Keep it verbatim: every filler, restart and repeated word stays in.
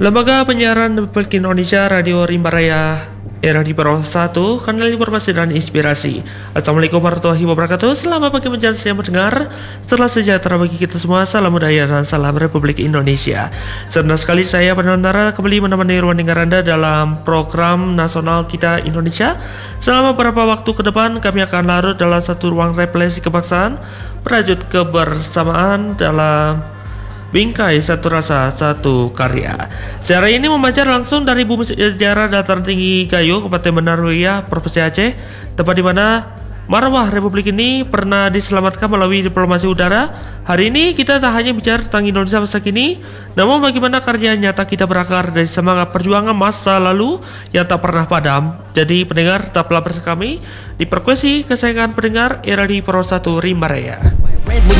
Lembaga Penyiaran Republik Indonesia Radio Rimba Raya Era di Pro satu, kanal informasi dan inspirasi. Assalamualaikum warahmatullahi wabarakatuh. Selamat pagi menjelang siang mendengar. Setelah sejahtera bagi kita semua, salam budaya dan salam Republik Indonesia. Senang sekali saya penantara kembali menemani ruang dengar Anda dalam program nasional kita Indonesia. Selama beberapa waktu ke depan kami akan larut dalam satu ruang refleksi kebangsaan, merajut kebersamaan dalam Bingkai Satu Rasa Satu Karya. Secara ini membaca langsung dari Bumi Sejarah Dataran Tinggi Gayo, Kabupaten Bandar Raya, Provinsi Aceh, tempat di mana marwah Republik ini pernah diselamatkan melalui diplomasi udara. Hari ini kita tak hanya bicara tentang Indonesia masa kini, namun bagaimana karya nyata kita berakar dari semangat perjuangan masa lalu yang tak pernah padam. Jadi pendengar, tetaplah bersama kami di frekuensi kesayangan pendengar Era di Pro satu Rimba Raya.